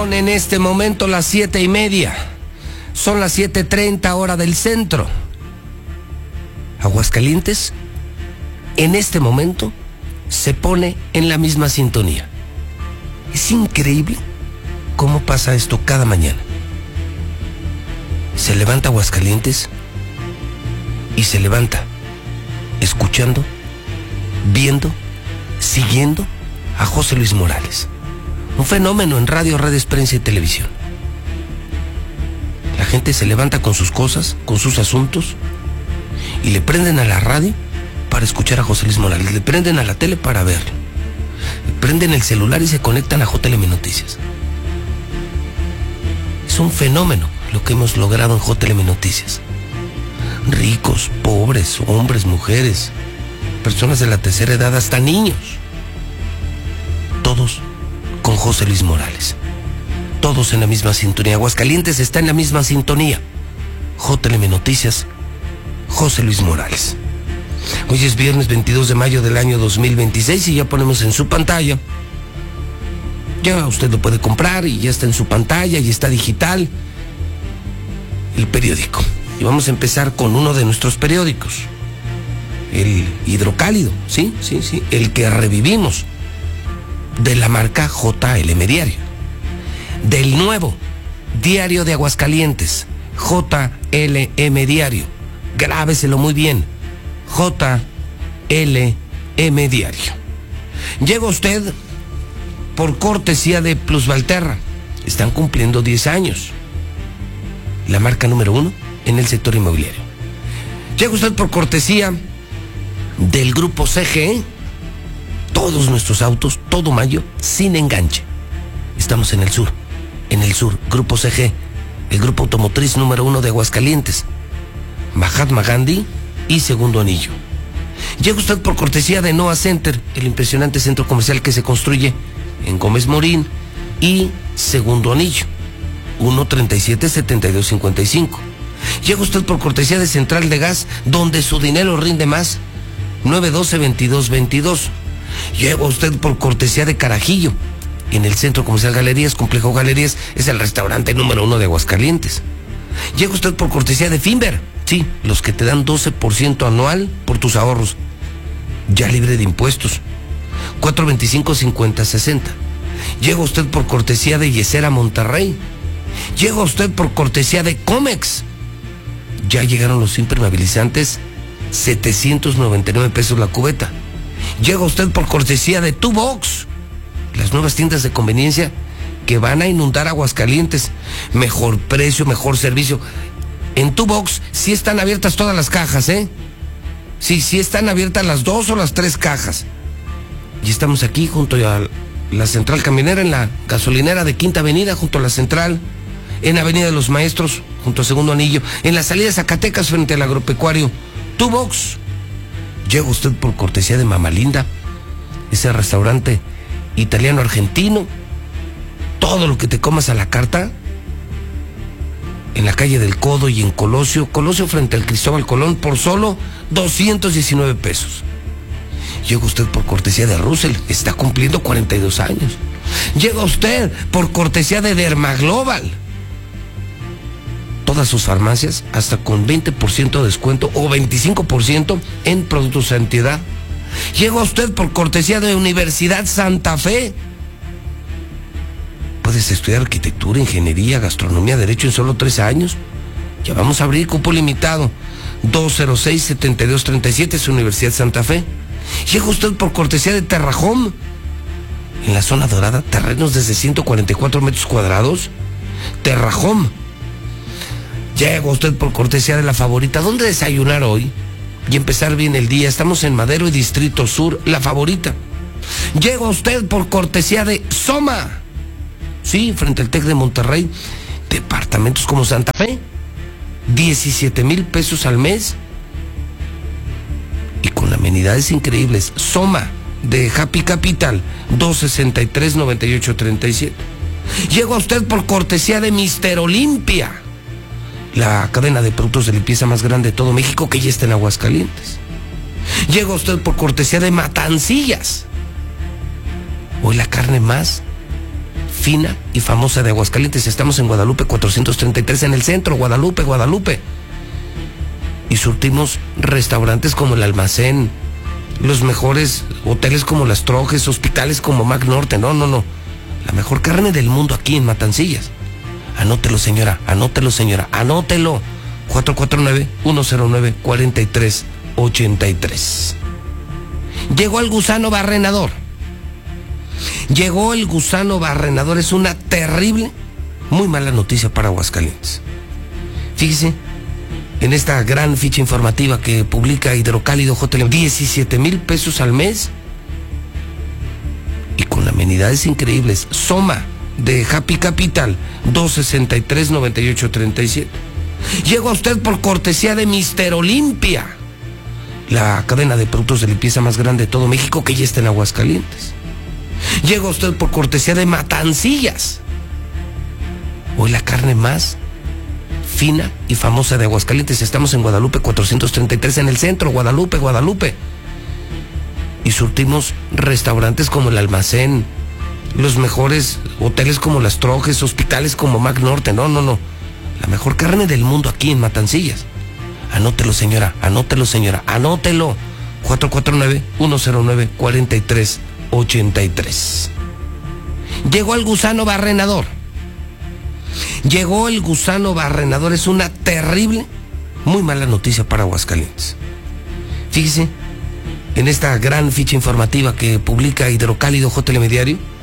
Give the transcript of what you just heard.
Son en este momento las 7:30. Son las 7:30 hora del centro. Aguascalientes, en este momento, se pone en la misma sintonía. Es increíble cómo pasa esto cada mañana. Se levanta Aguascalientes y se levanta escuchando, viendo, siguiendo a José Luis Morales. Un fenómeno en radio, redes, prensa y televisión. La gente se levanta con sus cosas, con sus asuntos, y le prenden a la radio para escuchar a José Luis Morales. Le prenden a la tele para verlo. Le prenden el celular y se conectan a JLM Noticias. Es un fenómeno lo que hemos logrado en JLM Noticias. Ricos, pobres, hombres, mujeres, personas de la tercera edad, hasta niños. Todos con José Luis Morales. Todos en la misma sintonía. Aguascalientes está en la misma sintonía. JLM Noticias, José Luis Morales. Hoy es viernes 22 de mayo del año 2026 y ya ponemos en su pantalla. Ya usted lo puede comprar y ya está en su pantalla y está digital. El periódico. Y vamos a empezar con uno de nuestros periódicos. El Hidrocálido, sí, el que revivimos. De la marca JLM Diario. Del nuevo Diario de Aguascalientes, JLM Diario. Grábeselo muy bien. JLM Diario. Llega usted por cortesía de Plusvalterra. Están cumpliendo 10 años. La marca número 1 en el sector inmobiliario. Llega usted por cortesía del grupo CGE. Todos nuestros autos, todo mayo, sin enganche. Estamos en el sur, Grupo CG, el grupo automotriz número 1 de Aguascalientes. Mahatma Gandhi y Segundo Anillo. Llega usted por cortesía de Noah Center, el impresionante centro comercial que se construye en Gómez Morín y Segundo Anillo, 137-7255. Llega usted por cortesía de Central de Gas, donde su dinero rinde más, 912-2222. Llega usted por cortesía de Carajillo, en el Centro Comercial Galerías, Complejo Galerías, es el restaurante número 1 de Aguascalientes. Llega usted por cortesía de Finver, sí, los que te dan 12% anual por tus ahorros, ya libre de impuestos, 425-5060. Llega usted por cortesía de Yesera Monterrey. Llega usted por cortesía de Comex. Ya llegaron los impermeabilizantes, 799 pesos la cubeta. Llega usted por cortesía de Tubox, las nuevas tiendas de conveniencia que van a inundar Aguascalientes. Mejor precio, mejor servicio. En Tubox sí están abiertas todas las cajas, ¿eh? Sí están abiertas las 2 o las 3 cajas. Y estamos aquí junto a la Central Camionera, en la gasolinera de Quinta Avenida, junto a la Central, en Avenida de los Maestros, junto a Segundo Anillo, en la salida de Zacatecas frente al agropecuario. Tubox. Llega usted por cortesía de Mama Linda, ese restaurante italiano-argentino. Todo lo que te comas a la carta, en la calle del Codo y en Colosio frente al Cristóbal Colón, por solo 219 pesos. Llega usted por cortesía de Russell, está cumpliendo 42 años. Llega usted por cortesía de Dermaglobal. Todas sus farmacias hasta con 20% de descuento o 25% en productos antiedad. Llega usted por cortesía de Universidad Santa Fe. Puedes estudiar arquitectura, ingeniería, gastronomía, derecho en solo 3 años. Ya vamos a abrir cupo limitado. 206-7237 es Universidad Santa Fe. Llega usted por cortesía de Terrahome. En la zona dorada, terrenos desde 144 metros cuadrados. Terrahome. Llega usted por cortesía de La Favorita. ¿Dónde desayunar hoy? Y empezar bien el día. Estamos en Madero y Distrito Sur, La Favorita. Llega usted por cortesía de Soma. Sí, frente al TEC de Monterrey. Departamentos como Santa Fe, 17,000 pesos al mes. Y con amenidades increíbles. Soma, de Happy Capital, 263-9837. Llega usted por cortesía de Mister Olimpia, la cadena de productos de limpieza más grande de todo México, que ya está en Aguascalientes. Llega usted por cortesía de Matancillas. Hoy la carne más fina y famosa de Aguascalientes. Estamos en Guadalupe 433, en el centro, Guadalupe. Y surtimos restaurantes como el Almacén, los mejores hoteles como Las Trojes, hospitales como Mac Norte. No. La mejor carne del mundo aquí en Matancillas. Anótelo, señora, anótelo. 449-109-4383. Llegó el gusano barrenador. Es una terrible, muy mala noticia para Aguascalientes. Fíjese, en esta gran ficha informativa que publica Hidrocálido JL, 17,000 pesos al mes y con amenidades increíbles. Soma de Happy Capital, 263-9837. Llega a usted por cortesía de Mister Olimpia, la cadena de productos de limpieza más grande de todo México, que ya está en Aguascalientes. Llega a usted por cortesía de Matancillas, hoy la carne más fina y famosa de Aguascalientes. Estamos en Guadalupe 433, en el centro, Guadalupe. Y surtimos restaurantes como el Almacén, los mejores hoteles como Las Trojes, hospitales como Mac Norte. No. La mejor carne del mundo aquí en Matancillas. Anótelo, señora, anótelo. 449-109-4383. Llegó el gusano barrenador. Es una terrible, muy mala noticia para Aguascalientes. Fíjese, en esta gran ficha informativa que publica Hidrocálido JL Diario,